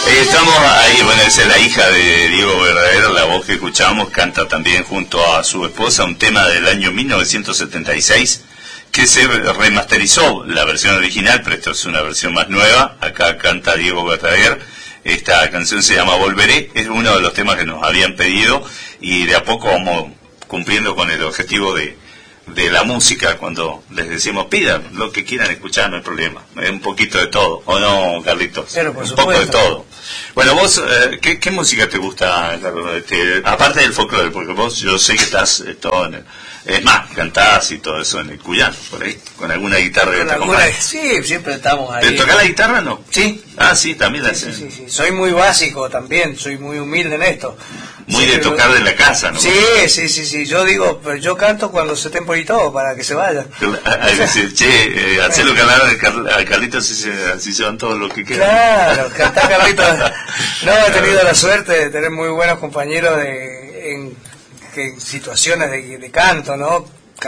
Estamos ahí, bueno, es la hija de Diego Verdaguer, la voz que escuchamos, canta también junto a su esposa un tema del año 1976 que se remasterizó la versión original, pero esto es una versión más nueva. Acá canta Diego Verdaguer. Esta canción se llama Volveré, es uno de los temas que nos habían pedido y de a poco vamos cumpliendo con el objetivo de la música. Cuando les decimos pidan lo que quieran escuchar, no hay problema, un poquito de todo, ¿o no, Carlitos? Pero por un supuesto. Poco de todo. Bueno, vos, ¿qué música te gusta, Carlos? Aparte del folclore, porque vos, yo sé que estás todo en es más, cantás y todo eso en el cuyano, por ahí, con alguna guitarra que te acompañe. Sí, siempre estamos ahí. ¿Tocás la guitarra, no? Sí. Ah, sí, también la sí, sí. Soy muy básico también, soy muy humilde en esto. Muy de tocar de la casa, ¿no? Sí. Yo digo, pero yo canto cuando se tempo y todo, para que se vayan. Hay que decir, hacelo cantar a Carlitos, así se van todos los que quedan. Claro, cantar Carlitos. No, he tenido la suerte de tener muy buenos compañeros en situaciones de canto, ¿no?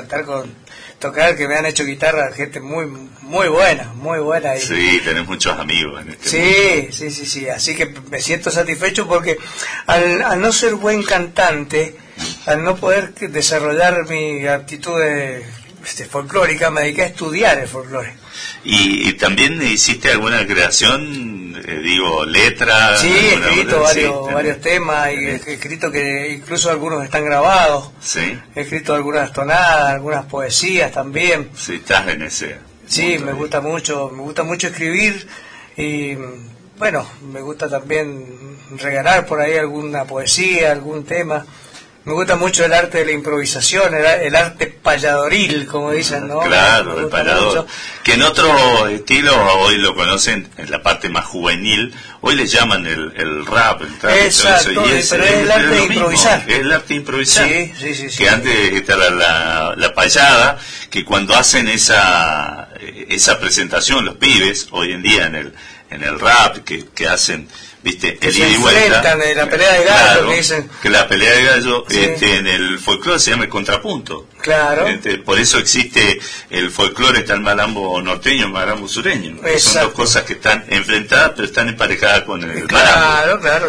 Tocar, que me han hecho guitarra, gente muy buena. Sí, tenés muchos amigos en este mundo. Sí, así que me siento satisfecho porque al no ser buen cantante, al no poder desarrollar mi aptitud folclórica, me dediqué a estudiar el folclore. ¿Y también hiciste alguna creación, letras? Sí, he escrito varios temas, y he escrito que incluso algunos están grabados. Sí. He escrito algunas tonadas, algunas poesías también. Sí, estás en ese. Sí, me gusta mucho escribir y bueno, me gusta también regalar por ahí alguna poesía, algún tema. Me gusta mucho el arte de la improvisación, el arte payadoril, como dicen, ¿no? Claro, el payador. Que en otro estilo, hoy lo conocen, en la parte más juvenil, hoy le llaman el rap, el trap. Exacto, y pero es el arte de improvisar. Es el arte de improvisar. Sí. Que antes estaba la payada, que cuando hacen esa presentación los pibes, hoy en día en el rap, que hacen, viste, que el se ida y vuelta, enfrentan en la pelea de gallo, claro, que dicen que la pelea de gallo, sí. En el folclore se llama el contrapunto. Claro. Por eso existe el folclore, está el malambo norteño, el malambo sureño. Son dos cosas que están enfrentadas, pero están emparejadas con el malambo. Claro,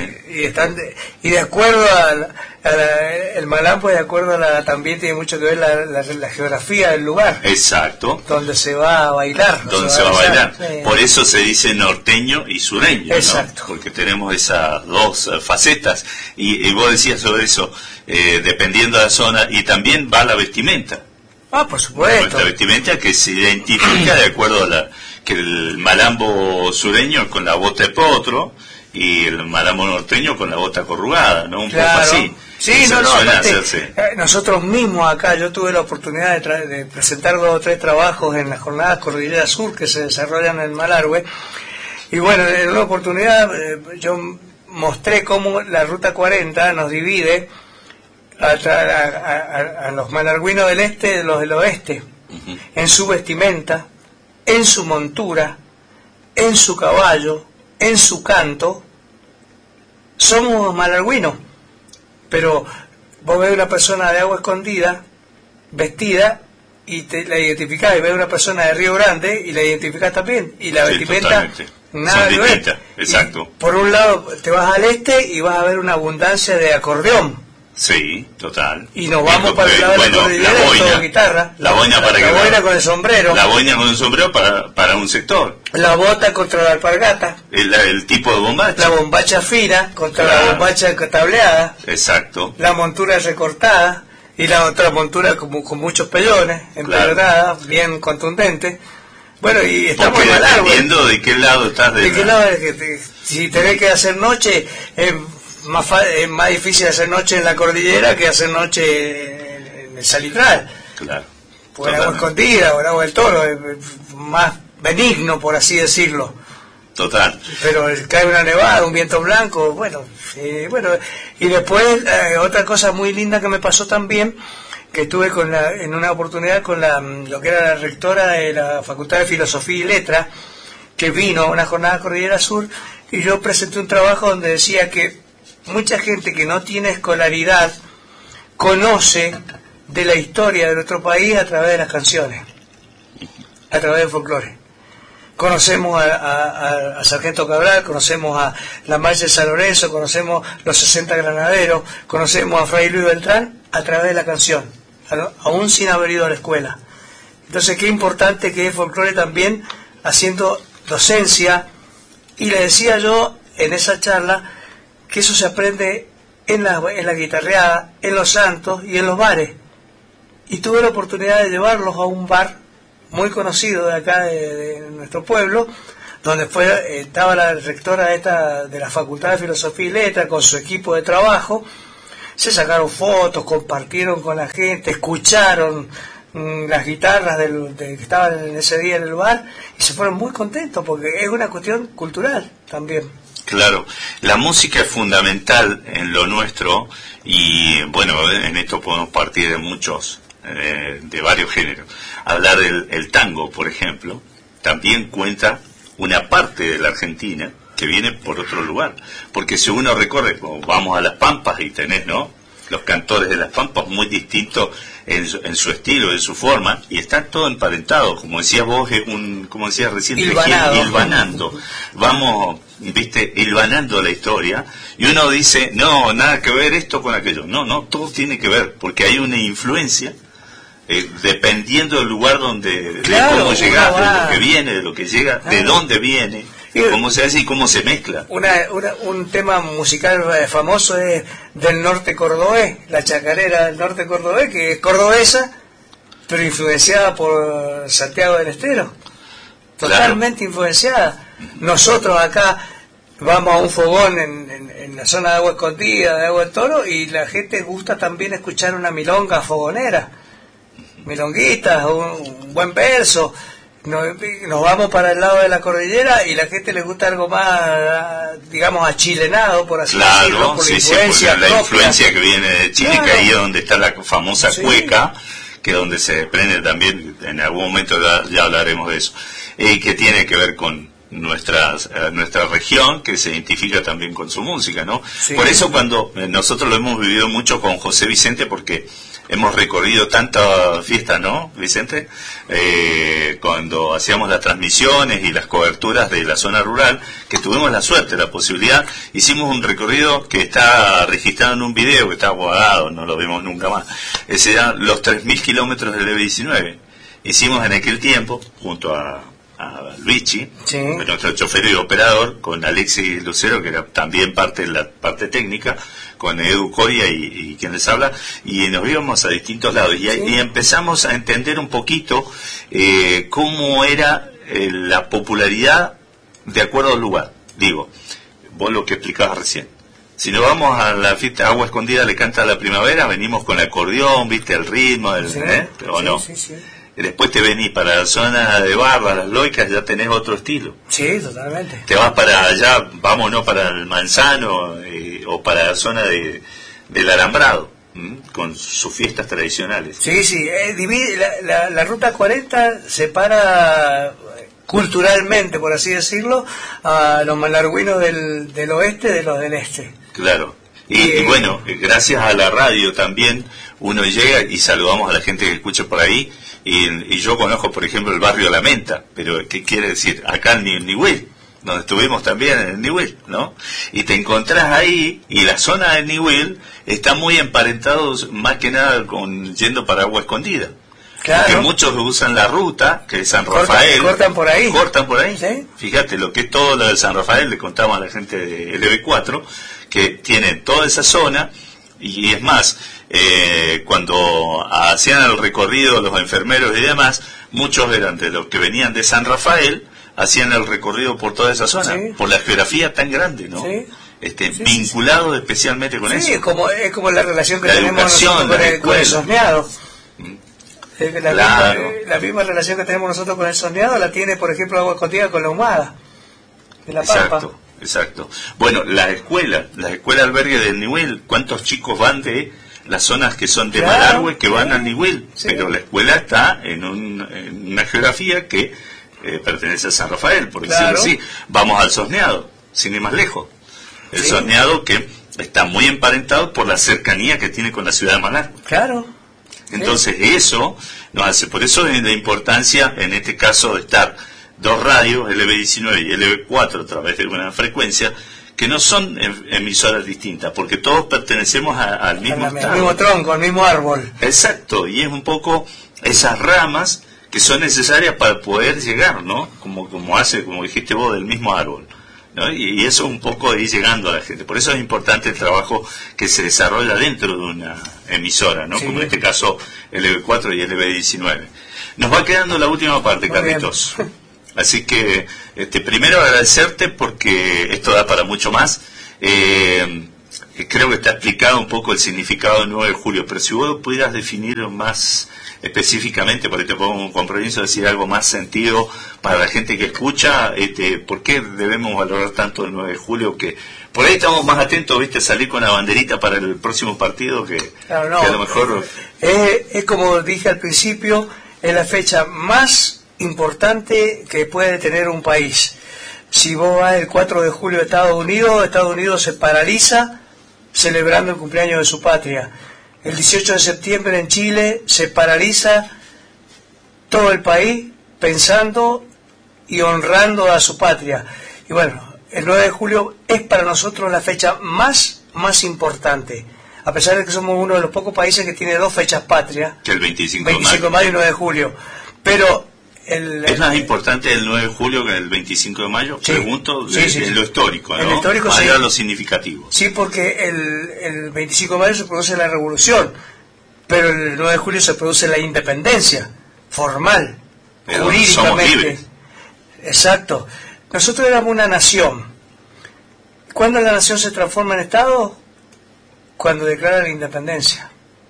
y de acuerdo el malambo, de acuerdo también tiene mucho que ver la geografía del lugar. Exacto. Donde se va a bailar. Donde se va a bailar. Sí. Por eso se dice norteño y sureño. Exacto. ¿no? Porque tenemos esas dos facetas. Y vos decías sobre eso, dependiendo de la zona, y también va la vestimenta. Ah, por supuesto. La vestimenta que se identifica de acuerdo a que el malambo sureño con la bota de potro y el malambo norteño con la bota corrugada, ¿no? Un poco así. Sí, nosotros mismos acá, yo tuve la oportunidad de presentar 2 o 3 trabajos en las jornadas Cordillera Sur que se desarrollan en el Malargüe, y bueno, en una oportunidad yo mostré cómo la Ruta 40 nos divide a los malargüinos del este de los del oeste, en su vestimenta, en su montura, en su caballo, en su canto. Somos malargüinos, pero vos ves una persona de Agua Escondida vestida y la identificás, y ves una persona de Río Grande y la identificás también, y la vestimenta nada que ver. Exacto. Y por un lado te vas al este y vas a ver una abundancia de acordeón. Sí, total. Y nos vamos para el lado de la cordillera, todo guitarra. La boina con el sombrero. La boina con el sombrero para un sector. La bota contra la alpargata. El tipo de bombacha. La bombacha fina contra la bombacha tableada. Exacto. La montura recortada y la otra montura con muchos pellones, empelonada, bien contundente. Bueno, y estamos en Malargüe. Dependiendo de qué lado estás de qué lado si tenés que hacer noche, es más difícil hacer noche en la cordillera que hacer noche en el Salitral. Claro. O en Agua Escondida, o en Agua del Toro, es más benigno, por así decirlo. Total. Pero cae una nevada, un viento blanco, bueno. Y después, otra cosa muy linda que me pasó también, que estuve en una oportunidad con lo que era la rectora de la Facultad de Filosofía y Letras, que vino a una jornada Cordillera Sur, y yo presenté un trabajo donde decía que mucha gente que no tiene escolaridad conoce de la historia de nuestro país a través de las canciones, a través del folclore. conocemos a Sargento Cabral, conocemos a la Marcha de San Lorenzo, conocemos los 60 Granaderos, conocemos a Fray Luis Beltrán a través de la canción, aún sin haber ido a la escuela. Entonces, qué importante que es folclore también haciendo docencia, y le decía yo en esa charla que eso se aprende en la guitarreada, en los santos y en los bares. Y tuve la oportunidad de llevarlos a un bar muy conocido de acá de nuestro pueblo, donde estaba la rectora de la Facultad de Filosofía y Letras con su equipo de trabajo. Se sacaron fotos, compartieron con la gente, escucharon las guitarras que estaban en ese día en el bar, y se fueron muy contentos porque es una cuestión cultural también. Claro, la música es fundamental en lo nuestro, y bueno, en esto podemos partir de muchos, de varios géneros. Hablar del tango, por ejemplo, también cuenta una parte de la Argentina que viene por otro lugar, porque si uno recorre, vamos a las Pampas y tenés, ¿no?, los cantores de las Pampas muy distintos en su estilo, en su forma, y están todos emparentados, como decías vos, como decías recién, hilvanando. Vamos, hilvanando la historia, y uno dice, no, nada que ver esto con aquello. No, todo tiene que ver, porque hay una influencia, dependiendo del lugar donde, claro, de cómo llegás, de lo que viene, de lo que llega, de dónde viene, cómo se hace y cómo se mezcla. Un tema musical famoso es del norte cordobés, la chacarera del norte cordobés, que es cordobesa, pero influenciada por Santiago del Estero, totalmente claro, influenciada. Nosotros acá vamos a un fogón en la zona de Agua Escondida, de Agua del Toro, y la gente gusta también escuchar una milonga fogonera, milonguitas, un buen verso. Nos vamos para el lado de la cordillera y la gente le gusta algo más, digamos, achilenado, por así decirlo, por la influencia que viene de Chile, claro, que ahí es donde está la famosa cueca, que es donde se desprende también, en algún momento ya hablaremos de eso, que tiene que ver con nuestra región, que se identifica también con su música, ¿no? Sí. Por eso cuando nosotros lo hemos vivido mucho con José Vicente, porque hemos recorrido tantas fiestas, ¿no, Vicente? Cuando hacíamos las transmisiones y las coberturas de la zona rural, que tuvimos la suerte, la posibilidad, hicimos un recorrido que está registrado en un video, que está guardado, no lo vimos nunca más. Ese eran los 3.000 kilómetros del EB19. Hicimos en aquel tiempo, junto a Luigi, sí, nuestro chofer y operador, con Alexis Lucero, que era también parte de la parte técnica, con Edu Coria y quien les habla, y nos íbamos a distintos lados, y empezamos a entender un poquito cómo era la popularidad de acuerdo al lugar. Digo, vos lo que explicabas recién, si nos vamos a la fiesta Agua Escondida le canta la primavera, venimos con el acordeón, viste el ritmo, sí, ¿o no? Sí. Después te venís para la zona de Barra, las Loicas, ya tenés otro estilo. Sí, totalmente. Te vas para allá, vámonos para el Manzano, o para la zona del Alambrado, con sus fiestas tradicionales. Sí, la Ruta 40 separa culturalmente, por así decirlo, a los malargüinos del oeste de los del este. Claro. Y bueno, gracias a la radio también uno llega y saludamos a la gente que escucha por ahí. Y yo conozco, por ejemplo, el barrio La Menta, pero ¿qué quiere decir? Acá en Nihuel, donde estuvimos también en Nihuel, ¿no? Y te encontrás ahí, y la zona de Nihuel está muy emparentados más que nada yendo para Agua Escondida. Claro. Porque muchos usan la ruta, que es San Rafael. Cortan por ahí. ¿Sí? Fíjate, lo que es todo lo de San Rafael, le contamos a la gente de LB4, que tienen toda esa zona, y es más, cuando hacían el recorrido los enfermeros y demás, muchos eran de los que venían de San Rafael, hacían el recorrido por toda esa zona, sí, por la geografía tan grande, ¿no? Sí. Vinculado especialmente con eso. Sí, es como la relación que tenemos nosotros con el sosneado. La misma relación que tenemos nosotros con el sosneado la tiene, por ejemplo, Agua Escondida con la Humada de la Pampa. Exacto. Bueno, las escuelas albergue del Nihuel, ¿cuántos chicos van de las zonas que son de Malargüe que van al Nihuel? Sí. Pero la escuela está en una geografía que pertenece a San Rafael, por decirlo así. Vamos al Sosneado, sin ir más lejos. El Sosneado que está muy emparentado por la cercanía que tiene con la ciudad de Malargüe. Claro. Entonces eso nos hace, por eso es la importancia en este caso de estar dos radios, LB19 y LB4, a través de una frecuencia, que no son emisoras distintas, porque todos pertenecemos al mismo estado. Al mismo tronco, al mismo árbol. Exacto, y es un poco esas ramas que son necesarias para poder llegar, ¿no? Como dijiste vos, del mismo árbol, ¿no? Y eso un poco ir llegando a la gente. Por eso es importante el trabajo que se desarrolla dentro de una emisora, ¿no? Sí. Como en este caso el LB4 y el LB19. Nos va quedando la última parte, Carlitos. Así que primero agradecerte porque esto da para mucho más. Creo que está explicado un poco el significado del 9 de julio, pero si vos pudieras definir más específicamente, porque te pongo un compromiso de decir algo más sentido para la gente que escucha, ¿por qué debemos valorar tanto el 9 de julio? Que por ahí estamos más atentos, ¿viste? Salir con la banderita para el próximo partido que a lo mejor... Es como dije al principio, es la fecha más importante que puede tener un país. Si vos vas el 4 de julio a Estados Unidos se paraliza celebrando el cumpleaños de su patria. El 18 de septiembre en Chile se paraliza todo el país pensando y honrando a su patria. Y bueno, el 9 de julio es para nosotros la fecha más importante, a pesar de que somos uno de los pocos países que tiene dos fechas patrias, que el 25 de mayo y 9 de julio. Pero ¿es más importante el 9 de julio que el 25 de mayo? Sí, pregunto, sí. En lo histórico, ¿no? En lo histórico, más sí. allá de lo significativo. Sí, porque el 25 de mayo se produce la revolución, pero el 9 de julio se produce la independencia formal, pero jurídicamente. Somos libres. Exacto. Nosotros éramos una nación. ¿Cuándo la nación se transforma en Estado? Cuando declara la independencia.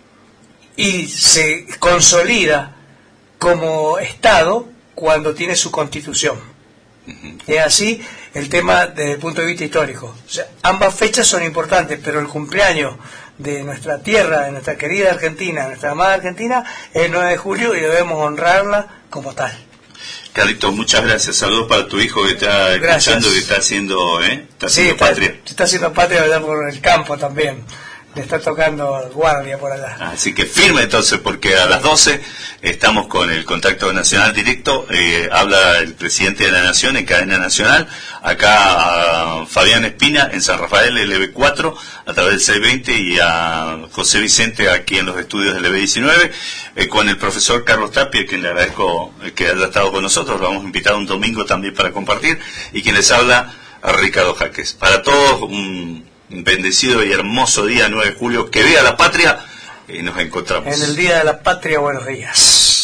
Y se consolida como Estado cuando tiene su constitución. Es así el tema desde el punto de vista histórico. O sea, ambas fechas son importantes, pero el cumpleaños de nuestra tierra, de nuestra querida Argentina, nuestra amada Argentina, es el 9 de julio y debemos honrarla como tal. Carlitos, muchas gracias. Saludos para tu hijo que está escuchando, que está haciendo, patria. Está haciendo patria allá por el campo también. Le está tocando guardia por allá. Así que firme entonces, porque a las 12 estamos con el Contacto Nacional Directo. Habla el presidente de la Nación en cadena nacional. Acá a Fabián Espina en San Rafael, LB4, a través del 620, y a José Vicente aquí en los estudios del LB19, con el profesor Carlos Tapia, quien le agradezco que haya estado con nosotros. Lo vamos a invitar un domingo también para compartir. Y quien les habla, a Ricardo Jaques. Para todos, un bendecido y hermoso día 9 de julio, que viva la patria, y nos encontramos en el Día de la Patria. Buenos días.